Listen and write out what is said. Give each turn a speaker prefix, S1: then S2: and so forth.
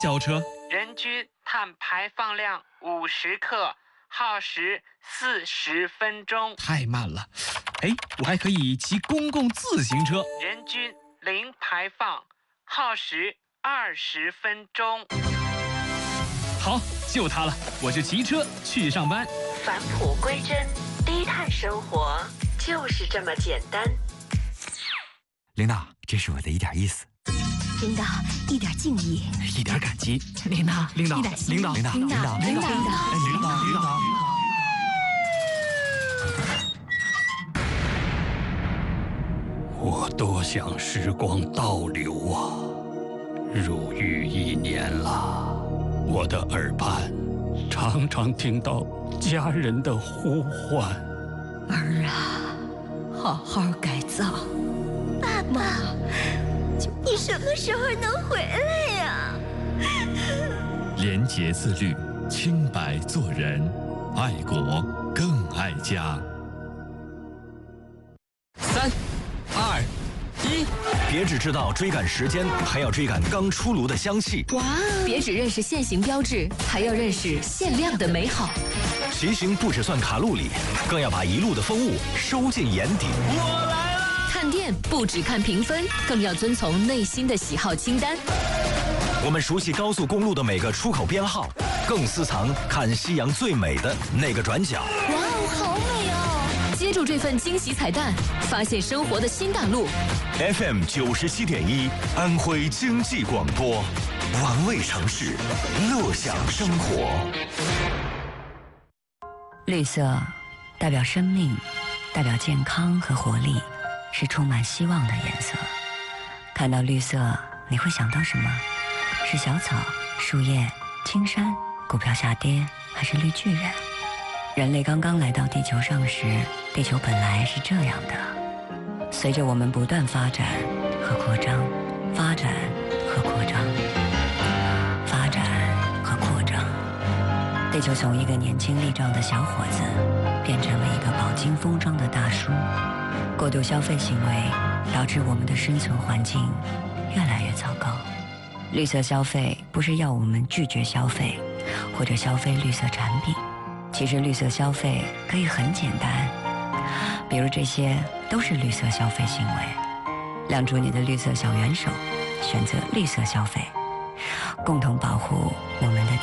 S1: 轿车，
S2: 人均碳排放量50克，耗时40分钟。
S1: 太慢了。哎，我还可以骑公共自行车，
S2: 人均零排放，耗时20分钟。
S1: 好，就它了，我就骑车去上班。
S3: 返璞归真，低碳生活就是这么简单。
S4: 领导，这是我的一点意思。
S5: 领导，一点敬意，
S4: 一点感激。
S1: 领导，
S5: 一点心意。领导。
S6: 我多想时光倒流啊！入狱1年了，我的耳畔常常听到家人的呼唤。
S5: 儿啊，好好改造。
S7: 爸爸，你什么时候能回来呀？
S8: 廉洁自律，清白做人，爱国更爱家。
S1: 3、2、1，
S9: 别只知道追赶时间，还要追赶刚出炉的香气。
S5: 哇！别只认识限行标志，还要认识限量的美好。
S9: 骑行不只算卡路里，更要把一路的风物收进眼底。
S1: 我来了！
S5: 看店不只看评分，更要遵从内心的喜好清单。
S9: 我们熟悉高速公路的每个出口编号，更私藏看夕阳最美的那个转角。
S5: 哇哦，好美哦！接住这份惊喜彩蛋，发现生活的新大陆。
S9: FM 97.1，安徽经济广播，玩味城市，乐享生活。
S10: 绿色代表生命，代表健康和活力，是充满希望的颜色。看到绿色，你会想到什么？是小草、树叶、青山、股票下跌，还是绿巨人？人类刚刚来到地球上时，地球本来是这样的。随着我们不断发展和扩张，发展和扩张，发展和扩张，地球从一个年轻力壮的小伙子，变成了一个饱经风霜的大叔。过度消费行为导致我们的生存环境越来越糟糕。绿色消费不是要我们拒绝消费，或者消费绿色产品。其实绿色消费可以很简单，比如这些都是绿色消费行为。亮出你的绿色小元手，选择绿色消费，共同保护我们的